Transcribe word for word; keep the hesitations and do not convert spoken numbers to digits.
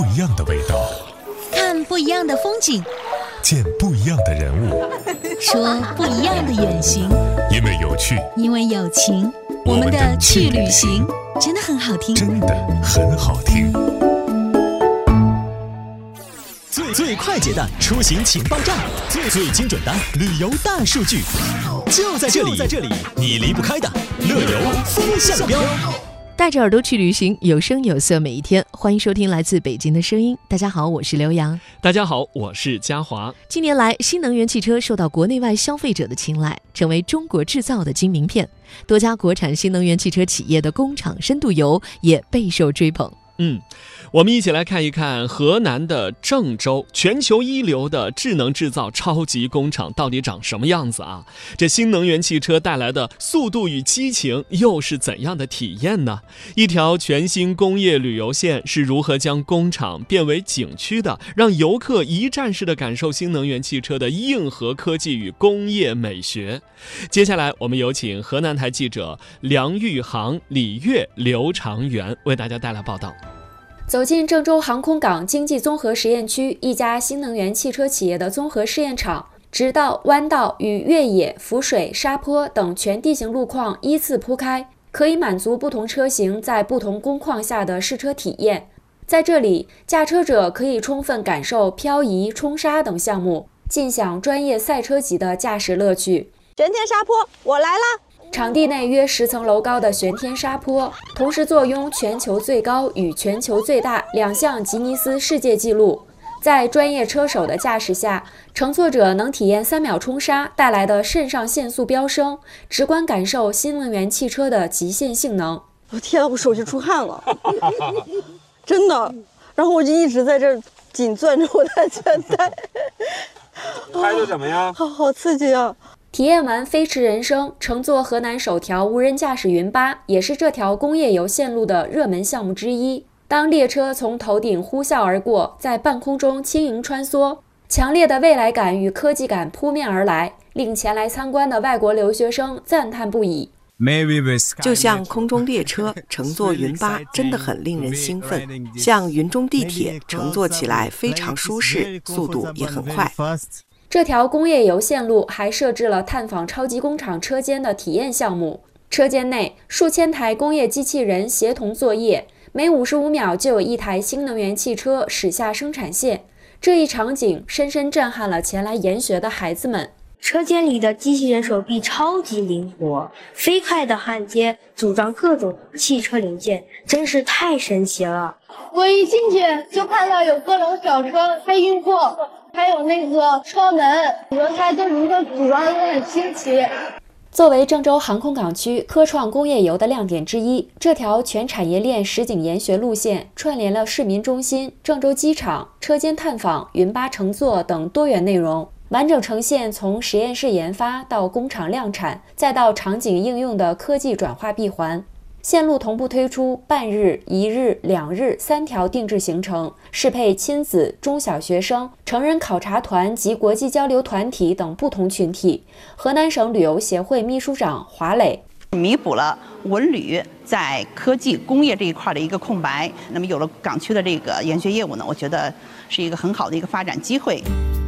一样的味道， 看不一样的风景， 见不一样的人物， 说不一样的远行。 因为有趣， 因为有情，我们的去旅行真的很好听， 真的很好听。 最最快捷的出行情报站，最最精准的旅游大数据，就在这里，就在这里，你离不开的乐游风向标。 带着耳朵去旅行，有声有色每一天。欢迎收听来自北京的声音。大家好，我是刘洋。 大家好，我是嘉华。 近年来，新能源汽车受到国内外消费者的青睐，成为中国制造的金名片。多家国产新能源汽车企业的工厂深度游也备受追捧。 嗯，我们一起来看一看河南的郑州，全球一流的智能制造超级工厂到底长什么样子啊？这新能源汽车带来的速度与激情又是怎样的体验呢？一条全新工业旅游线是如何将工厂变为景区的，让游客一站式的感受新能源汽车的硬核科技与工业美学？接下来我们有请河南台记者梁玉航、李悦、刘长元为大家带来报道。 走进郑州航空港经济综合实验区，一家新能源汽车企业的综合试验场，直道、弯道与越野、浮水、沙坡等全地形路况依次铺开，可以满足不同车型在不同工况下的试车体验。在这里，驾车者可以充分感受漂移、冲沙等项目，尽享专业赛车级的驾驶乐趣。 玄天沙坡，我来啦！ 场地内约十层楼高的玄天沙坡，同时坐拥全球最高与全球最大两项吉尼斯世界纪录。在专业车手的驾驶下，乘坐者能体验三秒冲沙带来的肾上腺素飙升，直观感受新能源汽车的极限性能。 我天啊，我手心出汗了，真的。然后我就一直在这儿紧攥着我的安全带。 开着怎么样？ 好好刺激啊！ 体验完飞驰人生，乘坐河南首条无人驾驶云巴，也是这条工业游线路的热门项目之一。当列车从头顶呼啸而过，在半空中轻盈穿梭，强烈的未来感与科技感扑面而来，令前来参观的外国留学生赞叹不已。 就像空中列车乘坐云巴真的很令人兴奋，像云中地铁乘坐起来非常舒适，速度也很快。 这条工业游线路还设置了探访超级工厂车间的体验项目，车间内数千台工业机器人协同作业，每五十五秒就有一台新能源汽车驶下生产线。这一场景深深震撼了前来研学的孩子们。 车间里的机器人手臂超级灵活，飞快的焊接、组装各种汽车零件，真是太神奇了。 我一进去就看到有各种小车开运货，还有那个车门、轮胎都如何组装的很新奇。 作为郑州航空港区科创工业游的亮点之一，这条全产业链实景研学路线串联了市民中心、郑州机场、车间探访、云巴乘坐等多元内容，完整呈现从实验室研发到工厂量产，再到场景应用的科技转化闭环。线路同步推出半日、一日、两日三条定制行程，适配亲子、中小学生、成人考察团及国际交流团体等不同群体。河南省旅游协会秘书长华磊弥补了文旅在科技工业这一块的一个空白，那么有了港区的这个研学业务呢，我觉得是一个很好的一个发展机会。